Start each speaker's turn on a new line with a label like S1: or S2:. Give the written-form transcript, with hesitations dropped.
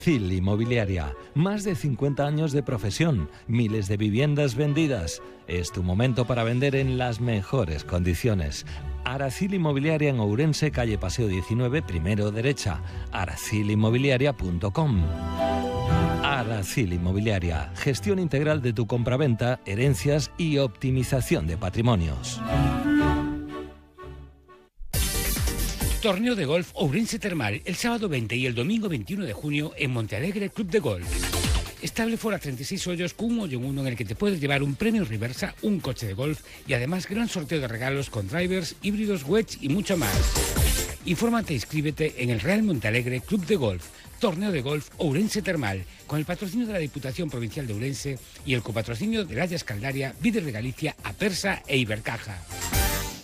S1: Aracil Inmobiliaria, más de 50 años de profesión, miles de viviendas vendidas. Es tu momento para vender en las mejores condiciones. Aracil Inmobiliaria en Ourense, calle Paseo 19, primero derecha. aracilinmobiliaria.com. Aracil Inmobiliaria, gestión integral de tu compraventa, herencias y optimización de patrimonios.
S2: Torneo de golf Ourense Termal, el sábado 20 y el domingo 21 de junio en Montealegre Club de Golf. Estable fuera 36 hoyos con un hoyo en uno en el que te puedes llevar un premio reversa, un coche de golf y además gran sorteo de regalos con drivers, híbridos, wedge y mucho más. Infórmate e inscríbete en el Real Montealegre Club de Golf. Torneo de golf Ourense Termal, con el patrocinio de la Diputación Provincial de Ourense y el copatrocinio de Layas Caldaria, Víder de Galicia, Apersa e Ibercaja.